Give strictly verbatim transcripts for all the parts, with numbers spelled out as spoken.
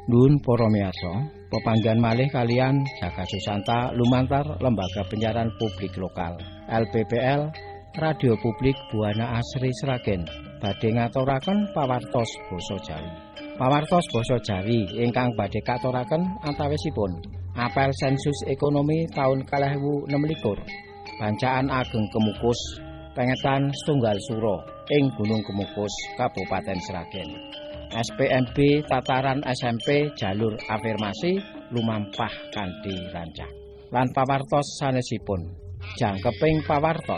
Nuhun para miyarsa, pepanggihan malih kalian Jaga Susanta lumantar Lembaga Penyiaran Publik Lokal L P P L Radio Publik Buana Asri Sragen badhe ngaturaken pawartos basa Jawi. Pawartos basa Jawi ingkang badhe katuraken antawisipun apel sensus ekonomi taun kalih ewu enem likur, Bancaan Ageng Kemukus, pengetan setunggal suro ing Gunung Kemukus, Kabupaten Sragen. S P M B tataran S M P jalur afirmasi lumampah kanthi rancak. Lan pawartos sanesipun, jangkeping pawartos.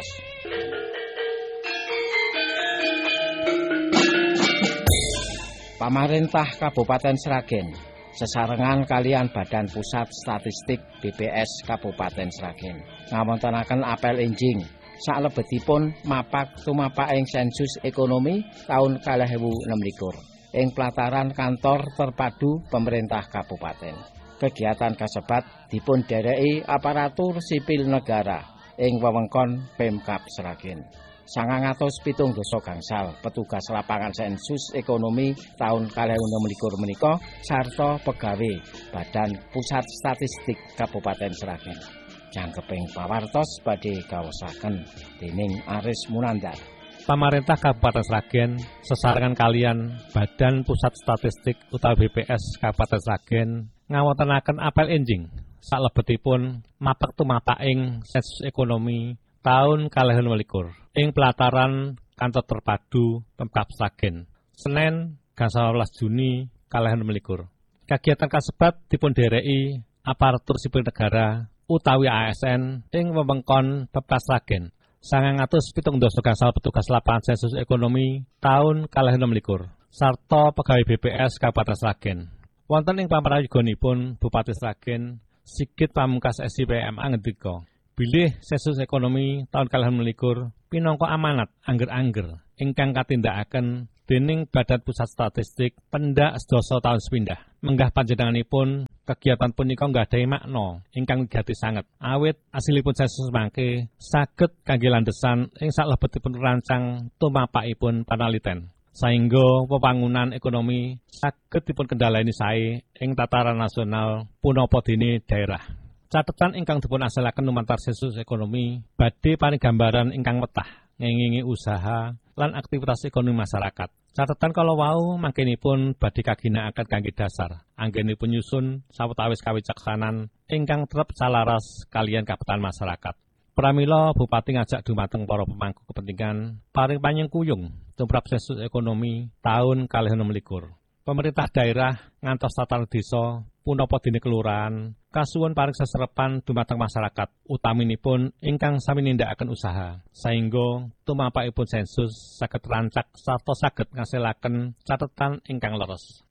Pamarentah Kabupaten Sragen sesarengan kalian Badan Pusat Statistik B P S Kabupaten Sragen ngawontenaken apel enjing salebetipun mapak tumapaking sensus ekonomi taun kalih ewu enem likur ing plataran kantor terpadu pemerintah kabupaten. Kegiatan kasebat dipun dereki aparatur sipil negara ing wewengkon Pemkab Sragen. sangang atus pitung dasa gangsal petugas lapangan sensus ekonomi taun kalih ewu enem likur menika sarta pegawai Badan Pusat Statistik Kabupaten Sragen. Jangkeping pawartos badhe kaosaken dening Aris Munandar. Pamarentah Kabupaten Sragen sesarengan kalian Badan Pusat Statistik utawi B P S Kabupaten Sragen ngawontenaken apel enjing salebetipun mapek tumapaking sensus ekonomi taun kalih ewu enem likur ing pelataran kantor terpadu Pemkab Sragen Senin gangsal welas Juni kalih ewu enem likur. Kegiatan kasebat dipun dereki aparatur sipil negara utawi A S N ing wewengkon Pemkab Sragen. sangang atus pitung dasa gangsal petugas lapangan sensus ekonomi taun kalih ewu enem likur sarta pegawai B P S Kabupaten Sragen. Wonten ing pamrayoganipun Bupati Sragen Sigit Pamungkas S I P M A ngendika, bilih sensus ekonomi taun kalih ewu enem likur pinangka amanat angger-angger ingkang katindakaken dening Badan Pusat Statistik pendak sedasa taun sepindah. Menggah panjenenganipun kegiatan punika nggadahi makna ingkang wigati sanget awit asilipun sensus mangke saged kangge landhesan ing salebetipun rancang tumapakipun panaliten saengga pembangunan ekonomi saged dipun kendhaleni sae ing tataran nasional punapa dene daerah. Catetan ingkang dipun asalaken lumantar sensus ekonomi badhe paring gambaran ingkang wetah ngengingi usaha lan aktivitas ekonomi masyarakat. Catetan kala wau mangkenipun badhe kaginakaken kangge dasar anggenipun nyusun sawetawis kawicaksanan ingkang trep salaras kaliyan kabupaten masyarakat. Pramila Bupati ngajak dumateng para pemangku kepentingan paring panyengkuyung tumrap sensus ekonomi taun kalih ewu enem likur. Pemerintah daerah ngantos tataran desa punapa dene kelurahan kasuwun paring seserepan dumateng masyarakat utaminipun ingkang sami nindakaken usaha saengga tumapakipun sensus saged rancak sarta saged ngasilaken catetan ingkang leres.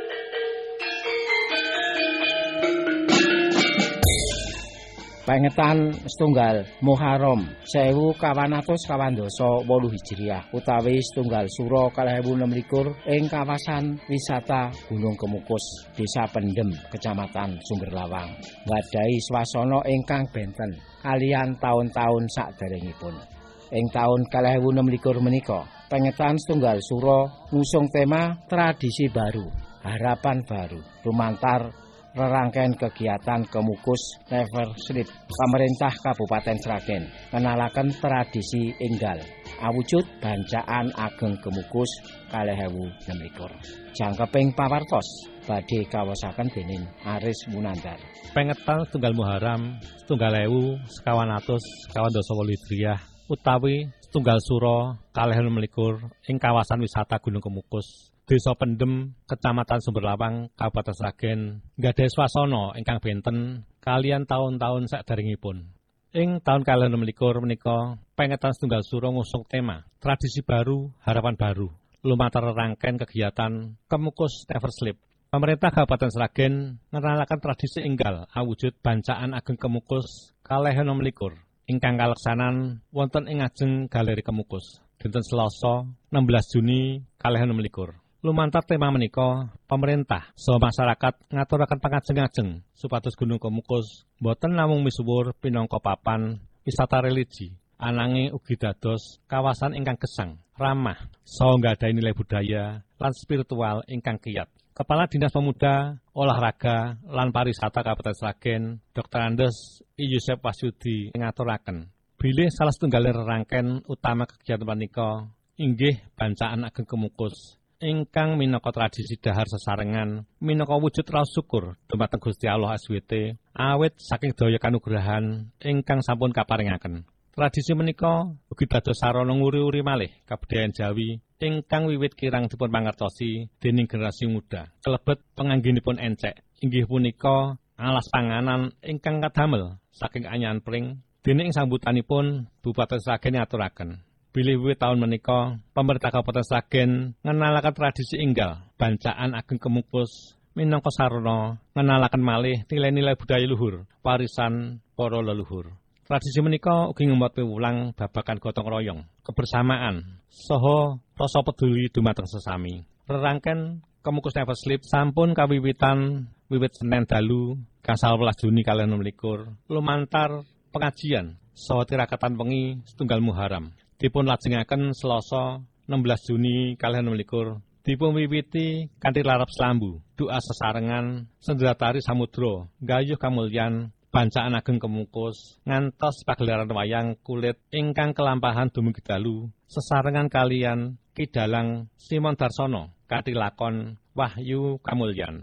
Pengetan setunggal Muharram sewu kawan atus kawan dasa wolu Hijriah utawi setunggal suro kalih ewu enem likur ing kawasan wisata Gunung Kemukus, Desa Pendem, Kecamatan Sumberlawang, nggadhahi swasana ingkang benten kaliyan taun-taun saderengipun. Ing taun kalih ewu enem likur menika, pengetan setunggal suro ngusung tema tradisi baru, harapan baru, lumantar rerangkaian kegiatan Kemukus Never Sleep pemerintah Kabupaten Sragen kenalaken tradisi enggal awujud Bancaan Ageng Kemukus kalih ewu enem likur. Jangkeping pawartos badhe kawosaken dening Aris Munandar. Pengetan setunggal Muharram setunggal ewu sekawan atus sekawan dasa wolu Hijriah utawi setunggal suro kalih ewu enem likur ing kawasan wisata Gunung Kemukus, Desa Pendem, Kecamatan Sumberlawang, Kabupaten Sragen, nggadhahi swasana ingkang benten kaliyan taun-taun saderengipun. Ing taun kalih ewu enem likur menika, pengetan setunggal suro ngusung tema tradisi baru, harapan baru, lumantar rangkaian kegiatan Kemukus Never Sleep. Pemerintah Kabupaten Sragen ngenalaken tradisi enggal awujud Bancaan Ageng Kemukus kalih ewu enem likur ingkang kaleksanan wonten ing ngajeng Galeri Kemukus dinten Selasa enam belas Juni kalih ewu enem likur. Lumantar tema menika, pemerintah saha masyarakat ngaturaken pangajeng-ajeng supados Gunung Kemukus boten namung misuwur pinangka papan wisata religi, ananging ugi dados kawasan ingkang gesang ramah, saha nggadahi nilai budaya lan spiritual ingkang kiyat. Kepala Dinas Pemuda, Olahraga lan Pariwisata Kabupaten Sragen, Doktor Andes I Yusef Wasyudi ngaturaken bilih salah setunggal rerangken utama kegiatan punika inggih bancaan Ageng Kemukus ingkang minangka tradisi dahar sesarengan minangka wujud raos syukur dumateng Gusti Allah S W T awit saking daya kanugrahan ingkang sampun kaparingaken. Tradisi menika ugi dados sarana nguri-uri malih kabudayan Jawi ingkang wiwit kirang dipun mangertosi dening generasi muda. Kelebet penganggenipun encek inggih punika alas panganan ingkang kadamel saking anyahan pring dening sambutanipun Bupati Sragen ngaturaken. Bilih wiwit taun menika pemerintah Kabupaten Sragen ngenalaken tradisi enggal bancaan Ageng Kemukus minangka sarana ngenalaken malih nilai-nilai budaya luhur warisan para leluhur. Tradisi menika ugi ngemot piwulang babagan gotong royong, kebersamaan, saha rasa peduli dumateng sesami. Rerangken Kemukus Never Sleep sampun kawiwitan wiwit Senin dalu gangsal welas Juni kalih enem likur lumantar pengajian saha tirakatan wengi setunggal Muharram. Dipun lajengaken Selasa enam belas Juni kalih enem likur dipun wiwiti kanthi larap selambu, doa sesarengan, sendratari samudra, gayuh kamulyan bancaan Ageng Kemukus ngantos pagelaran wayang kulit ingkang kelampahan dumugi dalu sesarengan kalian Ki Dalang Simon Darsono kanthi lakon Wahyu Kamulyan.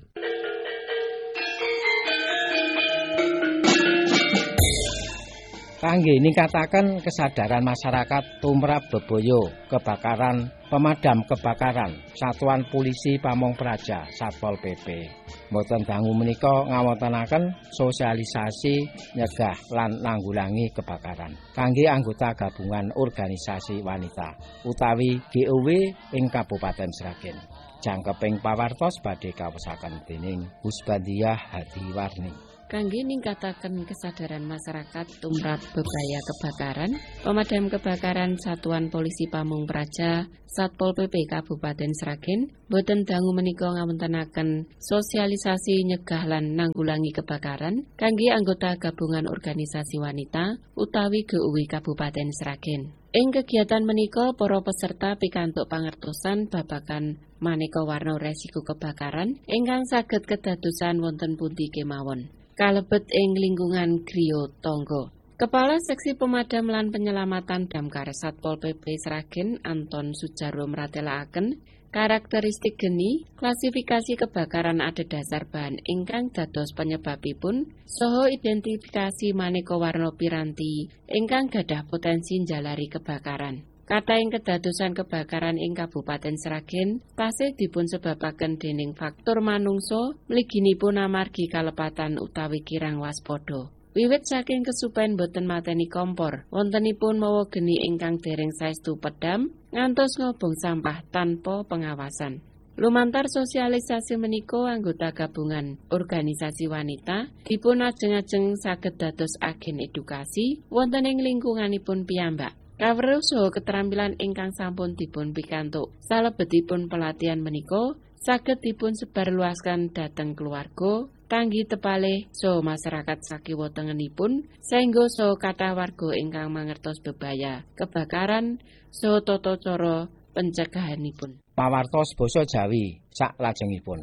Kangge ningkataken kesadaran masyarakat tumrap bebaya kebakaran pemadam kebakaran Satuan Polisi Pamong Praja Satpol P P. Mboten dangu menika ngawontenaken sosialisasi nyegah lan nanggulangi kebakaran kangge anggota gabungan organisasi wanita utawi G O W ing Kabupaten Sragen. Jangkeping pawartos badhe kawesaken dening Husbandiah Hadiwarni. Kangge ningkataken kesadaran masyarakat tumrap bebaya kebakaran, pemadam kebakaran Satuan Polisi Pamong Praja Satpol P P Kabupaten Sragen boten dangu menika ngawontenaken sosialisasi nyegah lan nanggulangi kebakaran kangge anggota gabungan organisasi wanita utawi G O W Kabupaten Sragen. Ing kegiatan menika para peserta pikantuk pangertosan babagan maneka warna resiko kebakaran ingkang saged kedadosan wonten pundi kemawon. Kalebet ing lingkungan griya tangga. Kepala Seksi Pemadam lan Penyelamatan Damkar Satpol P P Sragen Anton Sujarwo mratelakaken karakteristik geni, klasifikasi kebakaran adhedhasar bahan ingkang dados penyebabipun saha identifikasi maneka warna piranti ingkang gadah potensi njalari kebakaran. Katahing kedadosan kebakaran ing Kabupaten Sragen tasih dipun sebabaken dening faktor manungsa mliginipun amargi kalepatan utawi kirang waspada. Wiwit saking kesupen boten mateni kompor, wontenipun mawa geni ingkang dereng saestu pedam ngantos ngobong sampah tanpa pengawasan. Lumantar sosialisasi menika anggota gabungan organisasi wanita dipun ajeng-ajeng saged dados agen edukasi wonten ing lingkunganipun piyambak. Kawruh saha keterampilan ingkang sampun dipun pikantuk salebetipun pelatihan menika saged dipun sebarluaskan dhateng keluarga, tanggi tepalih saha masyarakat sakiwa tengenipun saengga saha kathah warga ingkang mangertos bebaya kebakaran saha tata cara pencegahanipun. Pawartos basa Jawi sak lajengipun.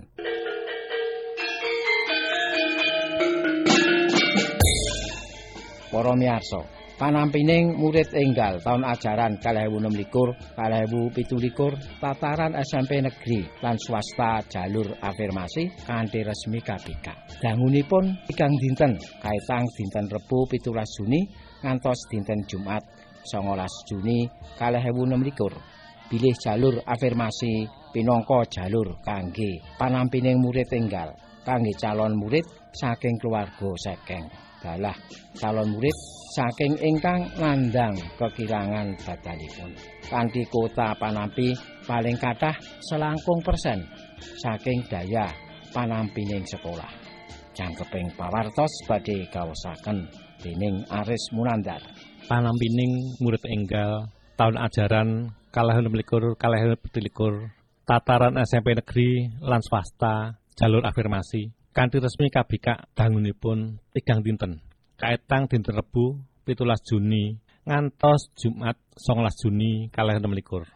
Para miyarsa, panampining murid enggal tahun ajaran kalih ewu enem likur kalih ewu pitu likur tataran S M P negeri lan swasta jalur afirmasi kanthi resmi K B K. Dangunipun tigang dinten kaitang dinten Rebo pitulas Juni ngantos dinten Jumat songolas Juni kalih ewu enem likur. Bilih jalur afirmasi pinangka jalur kangge panampining murid enggal kangge calon murid saking keluarga sekeng. Dalah calon murid saking ingkang nandhang kekirangan badanipun. Kanthi kota panampi paling kathah selangkung persen saking daya panampining sekolah. Jangkeping pawartos badhe kaosaken dening Aris Munandar. Panampining murid enggal tahun ajaran kalih enem likur kalih enem pitu likur tataran S M P negeri lan swasta jalur afirmasi kanthi resmi K B K dangunipun tigang dinten kaitang dinten Rebo pitulas Juni ngantos Jumat songolas Juni kalih enem likur.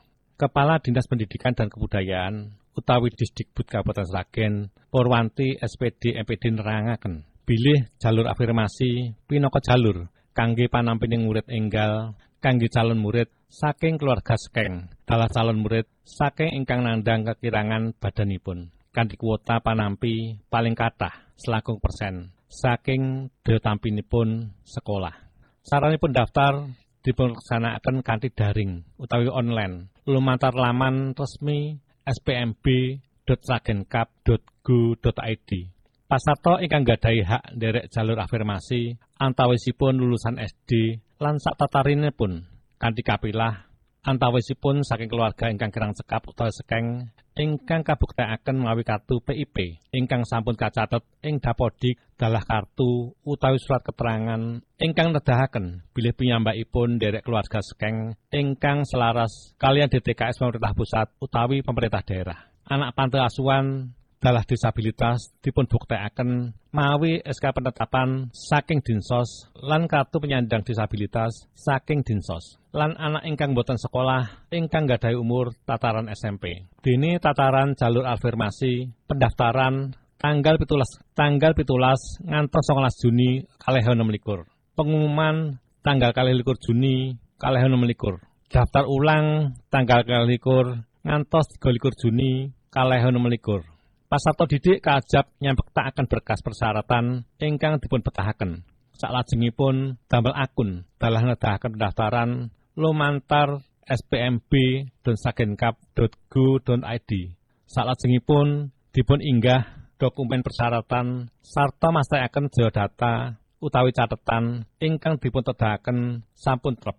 Kepala Dinas Pendidikan dan Kebudayaan utawi Disdikbud Kabupaten Sragen Purwanti S P D M P D nerangaken bilih jalur afirmasi pinaka jalur kangge panampining murid enggal kangge calon murid saking keluarga sekeng dalah calon murid saking ingkang nandhang kekirangan badanipun kanthi kuota panampi paling kathah selangkung persen saking daya tampinipun sekolah. Saranipun daftar dipunlaksanakaken kanthi daring utawi online lumantar laman resmi s p m b dot sragenkap dot go dot i d. Pasarta ingkang gadahi hak nderek jalur afirmasi antawisipun lulusan S D lan sakatarinipun kanthi kapilah antawisipun saking keluarga ingkang kirang cekap utawi sekeng ingkang kabuktekaken mawi kartu P I P ingkang sampun kacatet ing Dapodik dalah kartu utawi surat keterangan ingkang nedahaken bilih piyambakipun nderek keluarga sekeng ingkang selaras kaliyan D T K S pemerintah pusat utawi pemerintah daerah. Anak panti asuhan dalah disabilitas dipun buktekaken mawi S K penetapan saking Dinsos lan kartu penyandang disabilitas saking Dinsos. Lan anak ingkang boten sekolah ingkang gadahi umur tataran S M P. Dene tataran jalur afirmasi pendaftaran tanggal pitulas tanggal pitulas ngantos songolas Juni kalih enem likur. Pengumuman tanggal kalih likur Juni kalih enem likur. Daftar ulang tanggal kalih likur ngantos tiga likur Juni kalih enem likur. Pasarta didik kaajab nyampektaken berkas persyaratan ingkang dipun betahaken. Salajengipun damel akun dalah nedahaken pendaftaran lumantar s p m b dot sragenkap dot go dot i d. Salajengipun dipun inggah dokumen persyaratan sarta mastekaken geodata utawi catetan ingkang dipun tedahaken sampun trep.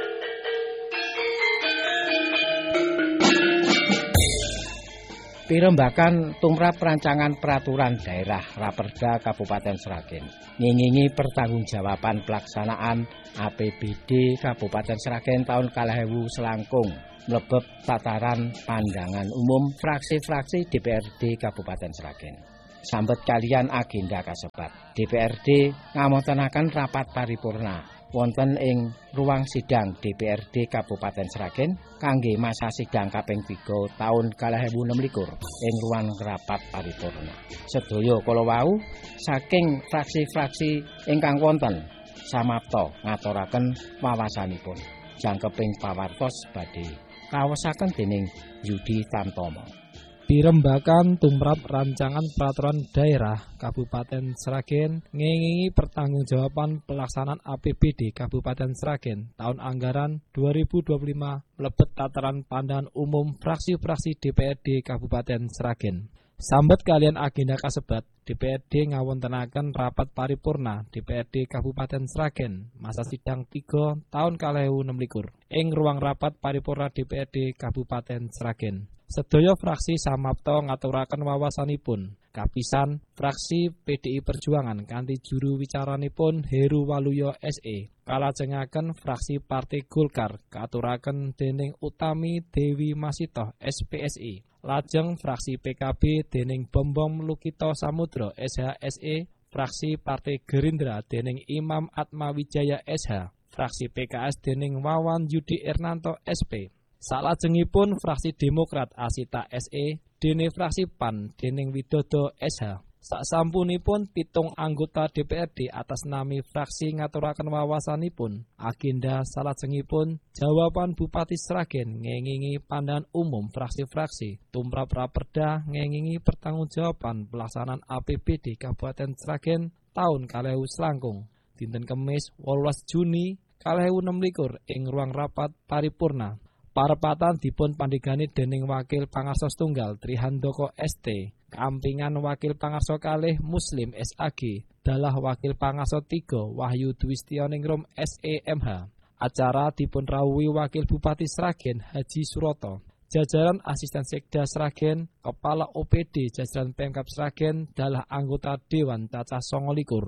Pirembakan tumrap rancangan peraturan daerah Raperda Kabupaten Sragen ngingingi pertanggungjawaban pelaksanaan A P B D Kabupaten Sragen tahun kalih ewu selangkung mlebet tataran pandangan umum fraksi-fraksi D P R D Kabupaten Sragen. Sambet kalian agenda kasebat, D P R D ngamontenaken rapat paripurna wonten ing ruang sidang D P R D Kabupaten Sragen kangge masa sidang kaping tiga taun kalih ewu enem likur ing ruang rapat paripurna. Sedaya kala wau saking fraksi-fraksi ingkang wonten samapta ngaturaken wawasanipun. Jangkeping pawartos badhe kaosaken dening Yudi Tamtomo. Pirembakan tumrap rancangan peraturan daerah Kabupaten Sragen ngingingi pertanggungjawaban pelaksanaan A P B D Kabupaten Sragen tahun anggaran dua ribu dua puluh lima mlebet tataran pandangan umum fraksi-fraksi D P R D Kabupaten Sragen. Sambet kalian agenda kasebat, D P R D ngawontenaken rapat paripurna D P R D Kabupaten Sragen masa sidang tiga tahun kalih ewu enem likur ing ruang rapat paripurna D P R D Kabupaten Sragen. Sedaya fraksi samapta ngaturaken wawasanipun. Kapisan fraksi P D I Perjuangan kanthi juru wicaranipun Heru Waluyo S E. Kalajengaken fraksi Partai Golkar katuraken dening Utami Dewi Masitoh S P S I. Lajeng fraksi P K B dening Bombong Lukito Samudro S H S E. Fraksi Partai Gerindra dening Imam Atmawijaya S H. Fraksi P K S dening Wawan Yudi Ernanto S P. Salajengipun fraksi Demokrat Asita S E dene fraksi P A N dening Widodo S H. Saksampunipun pitung anggota D P R D atas nami fraksi ngaturaken wawasanipun. Agenda salajengipun jawaban Bupati Sragen ngengingi pandangan umum fraksi-fraksi tumrap Raperda ngengingi pertanggungjawaban pelaksanaan A P B D Kabupaten Sragen tahun kalih ewu selangkung dinten Kemis wolulas Juni kalih ewu enem likur ing ruang rapat paripurna. Parepatan dipun pandhegani dening Wakil Pangarsa Setunggal Trihandoko S T, kampingan Wakil Pangarsa kalih Muslim S A G, dalah Wakil Pangarsa tiga Wahyu Dwistianingrum S E M H. Acara dipun rawuhi Wakil Bupati Sragen Haji Suroto, jajaran Asisten Sekda Sragen, Kepala O P D jajaran Pemkab Sragen, dalah anggota Dewan cacah sanga likur.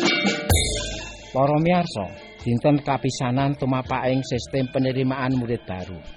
Para miyarsa, dinten kapisanan tumapaking sistem penerimaan murid baru.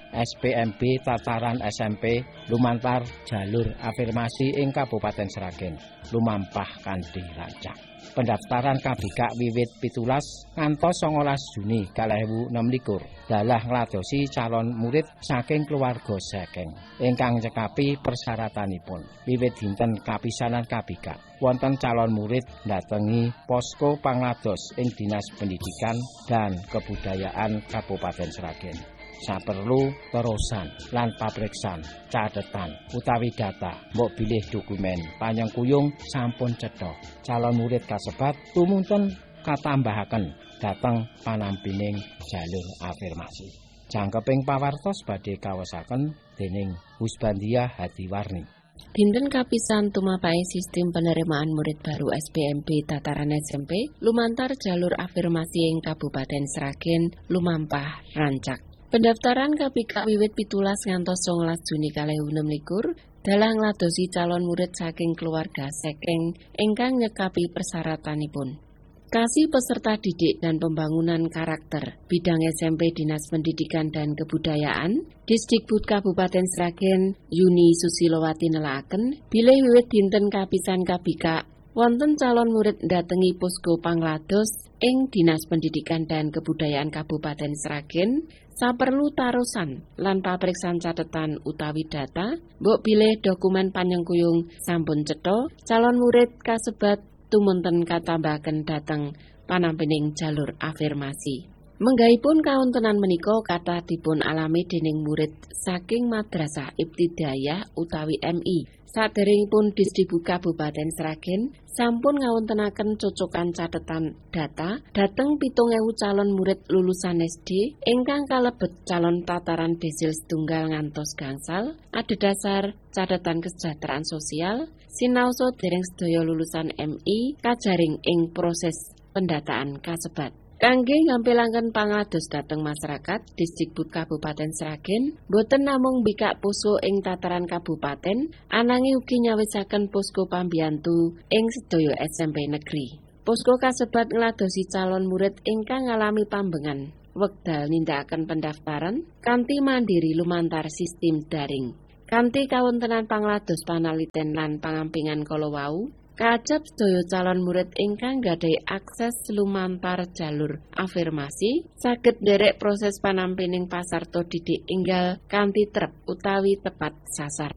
S P M B tataran S M P lumantar jalur afirmasi ing Kabupaten Sragen lumampah kanthi rancak. Pendaftaran kabikak wiwit pitulas ngantos songolas Juni kalih ewu enem likur dalah ngladosi calon murid saking keluarga saking ingkang nyekapi persyaratanipun. Wiwit dinten kapisanan kabikak wonten calon murid ndatengi posko panglados ing Dinas Pendidikan dan Kebudayaan Kabupaten Sragen. Saperlu terusan lan papriksan catetan utawi data mbok bilih dokumen panyengkuyung sampun cetha calon murid kasebat tumunten katambahaken dhateng panampining jalur afirmasi. Jangkeping pawartos badhe kawesaken dening Husbandia Hadiwarni. Dinten kapisan tumapaking sistem penerimaan murid baru S P M B tataran S M P lumantar jalur afirmasi ing Kabupaten Sragen lumampah rancak. Pendaftaran kabikak wiwit pitulas ngantos songolas Juni kalih ewu enem likur dalah ngladosi calon murid saking keluarga saking ingkang nyekapi persyaratanipun. Kasih peserta didik dan pembangunan karakter bidang S M P Dinas Pendidikan dan Kebudayaan Disdikbud Kabupaten Sragen Yuni Susilowati nelaaken bilih wiwit dinten kapisan kabikak wonten calon murid ndatengi posko panglados ing Dinas Pendidikan dan Kebudayaan Kabupaten Sragen saperlu tarusan lan papriksan catetan utawi data mbok bilih dokumen panyengkuyung sampun cetha calon murid kasebat tumunten katambahaken dhateng panampining jalur afirmasi. Menggahipun kawontenan menika kathah dipun alami dening murid saking Madrasah Ibtidaiyah utawi M I. Saderengipun Disdikbud Kabupaten Sragen sampun ngawontenaken cocokan catetan data dhateng pitung ewu calon murid lulusan S D ingkang kalebet calon tataran desil setunggal ngantos gangsal, adhedhasar catetan kesejahteraan sosial, sinaosa dereng sedaya lulusan M I kajaring ing proses pendataan kasebat. Kangge ngampilaken panglados dhateng masyarakat, Disdikbud Kabupaten Sragen boten namung mbikak poso ing tataran kabupaten, ananging ugi nyawisaken posko pambiyantu ing sedaya S M P negeri. Posko kasebat ngladosi calon murid ingkang ngalami pambengan wekdal nindakaken pendaftaran kanthi mandiri lumantar sistem daring. Kanthi kawontenan panglados panaliten lan pangampingan kala wau, kajab sedaya calon murid ingkang gadhahi akses lumantar jalur afirmasi saged nderek proses panampining pasarta didik enggal kanthi trep utawi tepat sasar.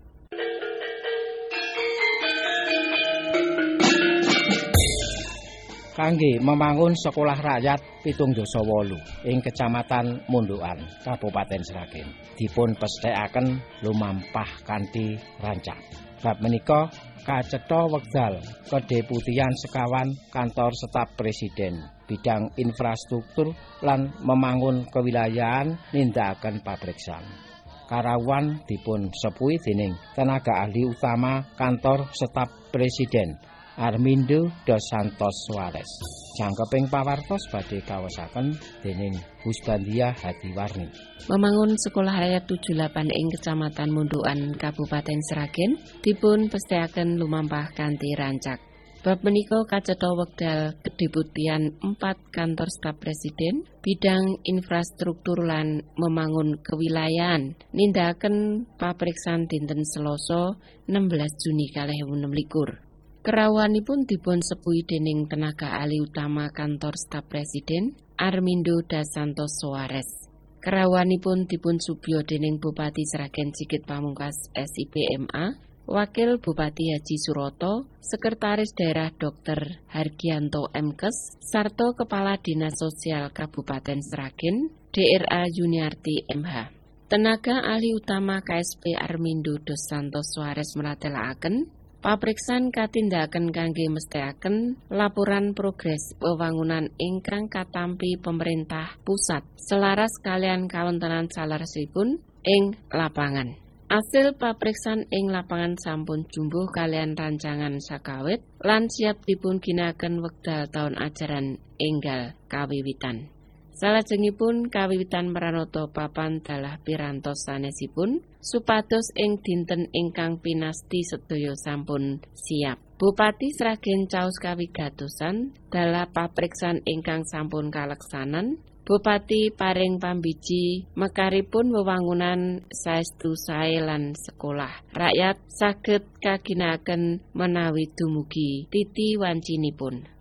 Kangge membangun sekolah rakyat pitung dasa wolu ing Kecamatan Mundukan, Kabupaten Sragen dipun pesthekaken lumampah kanthi rancak. Bab menika kacetha wekdal kedeputian sekawan kantor staf presiden bidang infrastruktur lan membangun kewilayahan nindakaken pabriksan. Karawuhan dipun sepuhi dening tenaga ahli utama kantor staf presiden Armindo dos Santos Suarez. Jangkeping pawartos badhe kawesaken dening Husbandia Hadiwarni. Membangun sekolah rakyat tujuh delapan ing Kecamatan Mundukan Kabupaten Sragen dipun pesthekaken lumampah kanthi rancak. Bab menika kacetha wekdal kedeputian empat kantor staf presiden bidang infrastruktur lan membangun kewilayahan nindakaken papriksan dinten Selasa enam belas Juni kalih ewu enem likur. Kerawuhanipun dipun sepuhi dening tenaga ahli utama kantor staf presiden Armindo dos Santos Suarez. Kerawuhanipun dipun subya dening Bupati Sragen Sigit Pamungkas S I P M A, Wakil Bupati Haji Suroto, Sekretaris Daerah Dokter Hargianto M Kes, sarta Kepala Dinas Sosial Kabupaten Sragen D R A Yuniarti M H. Tenaga ahli utama K S P Armindo dos Santos Suarez meratelaken papriksan katindakaken kangge mesthekaken laporan progres pembangunan ingkang katampi pemerintah pusat selaras kalian kawontenan salaresipun ing lapangan. Hasil papriksan ing lapangan sampun jumbuh kalian rancangan sakawit lan siap dipun ginakaken wekdal taun ajaran enggal kawiwitan. Salajengipun kawiwitan maranata papan dalah pirantos sanesipun supados ing dinten ingkang pinasti sedaya sampun siap. Bupati Sragen caos kawigatosan dalah papriksan ingkang sampun kaleksanan. Bupati paring pambiji mekaripun wewangunan saestu sae lan sekolah. Rakyat saged kaginaken menawi dumugi titi wancinipun.